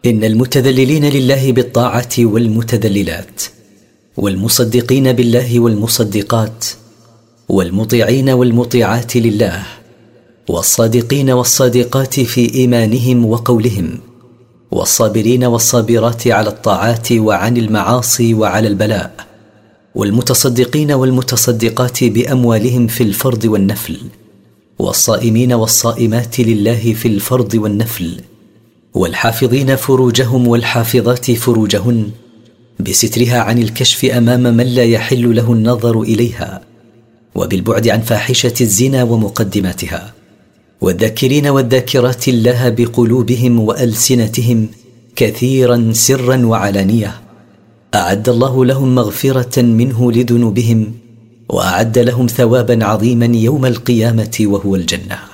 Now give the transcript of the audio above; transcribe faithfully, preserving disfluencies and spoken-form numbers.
إن المتذللين لله بالطاعة والمتذللات، والمصدقين بالله والمصدقات، والمطيعين والمطيعات لله، والصادقين والصادقات في إيمانهم وقولهم، والصابرين والصابرات على الطاعات وعن المعاصي وعلى البلاء، والمتصدقين والمتصدقات بأموالهم في الفرض والنفل، والصائمين والصائمات لله في الفرض والنفل، والحافظين فروجهم والحافظات فروجهن بسترها عن الكشف أمام من لا يحل له النظر إليها، وبالبعد عن فاحشة الزنا ومقدماتها، والذاكرين والذاكرات الله بقلوبهم وألسنتهم كثيرا سرا وعلانية، أعد الله لهم مغفرة منه لذنوبهم، وأعد لهم ثوابا عظيما يوم القيامة وهو الجنة.